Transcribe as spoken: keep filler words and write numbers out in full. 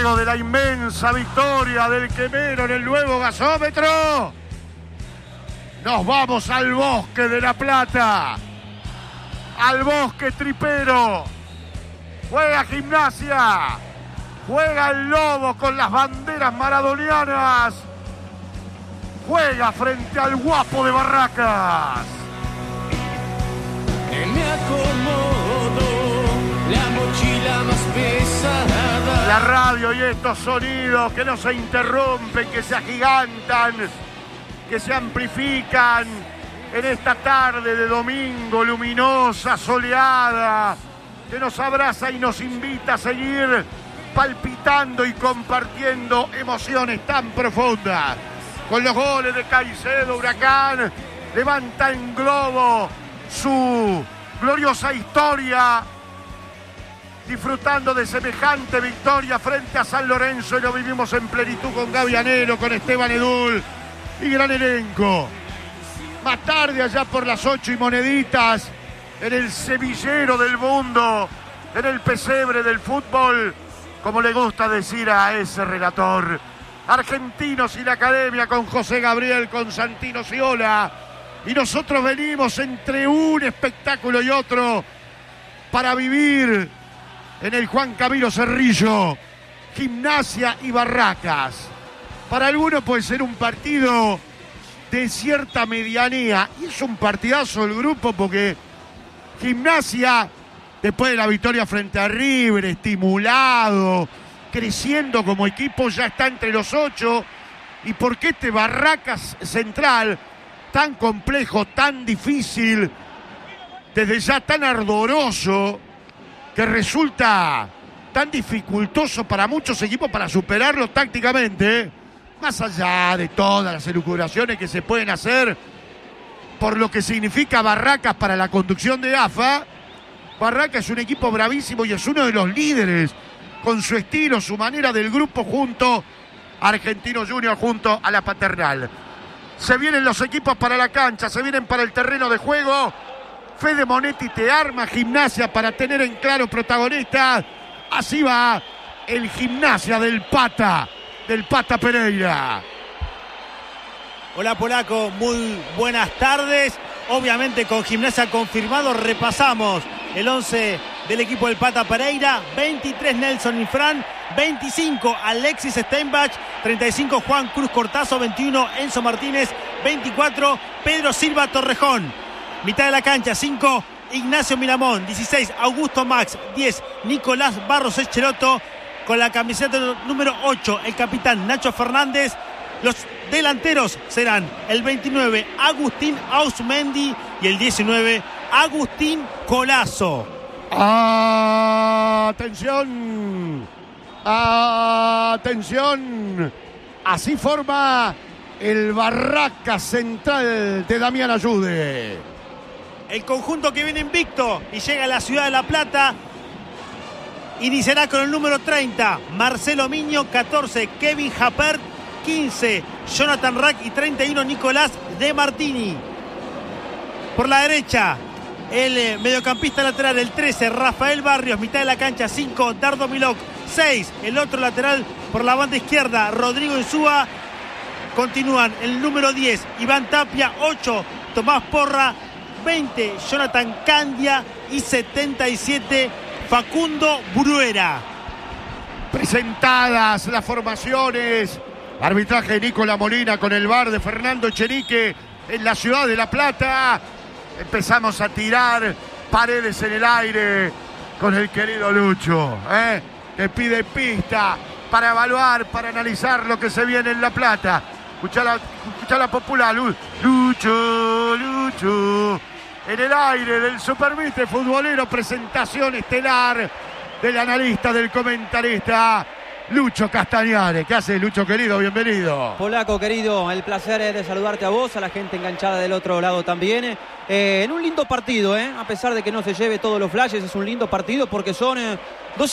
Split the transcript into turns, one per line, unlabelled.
Luego de la inmensa victoria del Quemero en el nuevo gasómetro, nos vamos al Bosque de La Plata, al Bosque Tripero. Juega Gimnasia, juega el Lobo con las banderas maradonianas, juega frente al Guapo de Barracas.
Me acomodo, la mochila más pesada.
La radio y estos sonidos que no se interrumpen, que se agigantan, que se amplifican en esta tarde de domingo luminosa, soleada, que nos abraza y nos invita a seguir palpitando y compartiendo emociones tan profundas. Con los goles de Caicedo, Huracán levanta en globo su gloriosa historia, disfrutando de semejante victoria frente a San Lorenzo, y lo vivimos en plenitud con Gavianero, con Esteban Edul y gran elenco. Más tarde, allá por las ocho y moneditas, en el semillero del mundo, en el pesebre del fútbol, como le gusta decir a ese relator, Argentinos y la Academia con José Gabriel, con Santino Ciola. Y nosotros venimos entre un espectáculo y otro para vivir en el Juan Camilo Cerrillo, Gimnasia y Barracas. Para algunos puede ser un partido de cierta medianía, y es un partidazo el grupo, porque Gimnasia, después de la victoria frente a River, estimulado, creciendo como equipo, ya está entre los ocho. ¿Y por qué este Barracas Central, tan complejo, tan difícil, desde ya tan ardoroso, que resulta tan dificultoso para muchos equipos para superarlo tácticamente, más allá de todas las elucubraciones que se pueden hacer por lo que significa Barracas para la conducción de A F A? Barracas es un equipo bravísimo y es uno de los líderes, con su estilo, su manera del grupo, junto a Argentinos Juniors, junto a la Paternal. Se vienen los equipos para la cancha, se vienen para el terreno de juego. Fede Monetti te arma Gimnasia para tener en claro protagonista. Así va el Gimnasia del Pata, del Pata Pereira.
Hola Polaco, muy buenas tardes. Obviamente con Gimnasia confirmado, repasamos el once del equipo del Pata Pereira. veintitrés Nelson Infran, veinticinco Alexis Steinbach, treinta y cinco Juan Cruz Cortazo, veintiuno Enzo Martínez, veinticuatro Pedro Silva Torrejón. Mitad de la cancha, cinco Ignacio Miramón, dieciséis Augusto Max, diez Nicolás Barros Echeloto, con la camiseta número ocho el capitán Nacho Fernández. Los delanteros serán el veintinueve Agustín Ausmendi y el diecinueve Agustín Colazo.
Atención, atención, así forma el Barracas Central de Damián Ayude.
El conjunto que viene invicto y llega a la ciudad de La Plata iniciará con el número treinta Marcelo Miño, catorce Kevin Japert, quince Jonathan Rack y treinta y uno Nicolás De Martini. Por la derecha, el eh, mediocampista lateral, el trece Rafael Barrios, mitad de la cancha, cinco Dardo Milok, seis el otro lateral por la banda izquierda, Rodrigo Insúa. Continúan el número diez Iván Tapia, ocho Tomás Porra, veinte Jonathan Candia y setenta y siete Facundo Bruera.
Presentadas las formaciones, arbitraje de Nicolás Molina con el V A R de Fernando Echenique en la ciudad de La Plata. Empezamos a tirar paredes en el aire con el querido Lucho, ¿eh? que pide pista para evaluar, para analizar lo que se viene en La Plata. Escuchá la, escuchá la popular, Lucho, Lucho, en el aire del Superviste Futbolero, presentación estelar del analista, del comentarista Lucho Castañares. ¿Qué hace, Lucho querido? Bienvenido.
Polaco querido, el placer es de saludarte a vos, a la gente enganchada del otro lado también. Eh, en un lindo partido, ¿eh? A pesar de que no se lleve todos los flashes, es un lindo partido porque son eh, dos